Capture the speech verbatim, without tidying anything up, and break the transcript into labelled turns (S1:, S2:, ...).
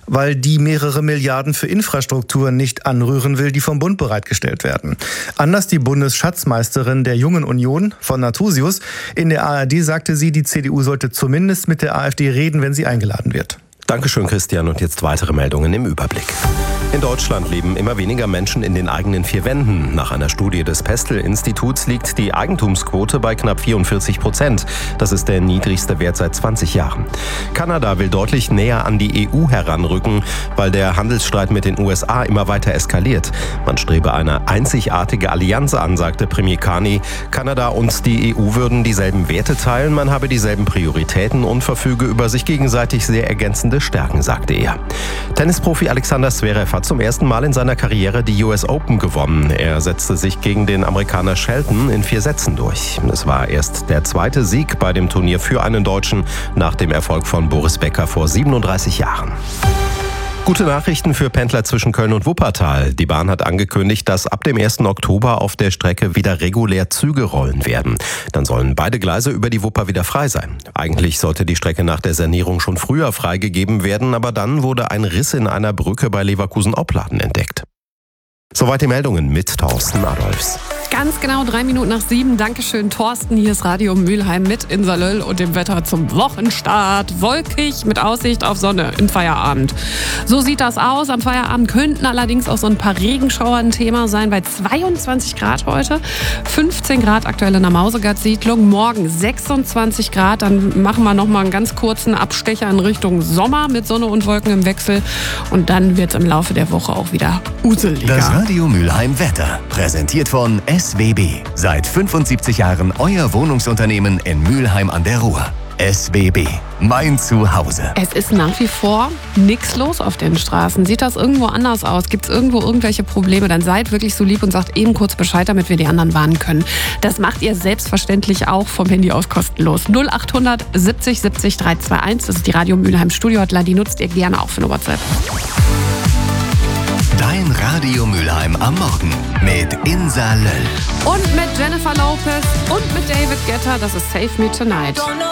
S1: weil die mehrere Milliarden für Infrastruktur nicht anrühren will, die vom Bund bereitgestellt werden. Anders die Bundesschatzmeisterin der Jungen Union von Nathusius. In der A R D sagte sie, die C D U sollte zumindest mit der AfD reden, wenn sie eingeladen wird.
S2: Dankeschön, Christian. Und jetzt weitere Meldungen im Überblick. In Deutschland leben immer weniger Menschen in den eigenen vier Wänden. Nach einer Studie des Pestel-Instituts liegt die Eigentumsquote bei knapp vierundvierzig Prozent. Das ist der niedrigste Wert seit zwanzig Jahren. Kanada will deutlich näher an die E U heranrücken, weil der Handelsstreit mit den U S A immer weiter eskaliert. Man strebe eine einzigartige Allianz an, sagte Premier Carney. Kanada und die E U würden dieselben Werte teilen, man habe dieselben Prioritäten und verfüge über sich gegenseitig sehr ergänzende Stärken, sagte er. Tennisprofi Alexander Zverev hat zum ersten Mal in seiner Karriere die U S Open gewonnen. Er setzte sich gegen den Amerikaner Shelton in vier Sätzen durch. Es war erst der zweite Sieg bei dem Turnier für einen Deutschen nach dem Erfolg von Boris Becker vor siebenunddreißig Jahren. Gute Nachrichten für Pendler zwischen Köln und Wuppertal. Die Bahn hat angekündigt, dass ab dem ersten Oktober auf der Strecke wieder regulär Züge rollen werden. Dann sollen beide Gleise über die Wupper wieder frei sein. Eigentlich sollte die Strecke nach der Sanierung schon früher freigegeben werden, aber dann wurde ein Riss in einer Brücke bei Leverkusen-Opladen entdeckt. Soweit die Meldungen mit Thorsten Adolfs.
S3: Ganz genau drei Minuten nach sieben. Dankeschön, Thorsten. Hier ist Radio Mülheim mit Insa Löll und dem Wetter zum Wochenstart. Wolkig mit Aussicht auf Sonne im Feierabend. So sieht das aus. Am Feierabend könnten allerdings auch so ein paar Regenschauer ein Thema sein. Bei zweiundzwanzig Grad heute, fünfzehn Grad aktuell in der Mausegard-Siedlung. Morgen sechsundzwanzig Grad. Dann machen wir nochmal einen ganz kurzen Abstecher in Richtung Sommer mit Sonne und Wolken im Wechsel. Und dann wird es im Laufe der Woche auch wieder useliger.
S4: Das Radio Mülheim Wetter, präsentiert von S W B. Seit fünfundsiebzig Jahren euer Wohnungsunternehmen in Mülheim an der Ruhr. S W B, mein Zuhause.
S3: Es ist nach wie vor nichts los auf den Straßen. Sieht das irgendwo anders aus? Gibt es irgendwo irgendwelche Probleme? Dann seid wirklich so lieb und sagt eben kurz Bescheid, damit wir die anderen warnen können. Das macht ihr selbstverständlich auch vom Handy aus kostenlos. null acht hundert siebzig siebzig dreihundertzweiundundzwanzig. Das ist die Radio Mülheim Studio Hotline. Die nutzt ihr gerne auch für eine WhatsApp.
S4: Dein Radio Mülheim am Morgen mit Insa Löll.
S3: Und mit Jennifer Lopez und mit David Guetta. Das ist Save Me Tonight.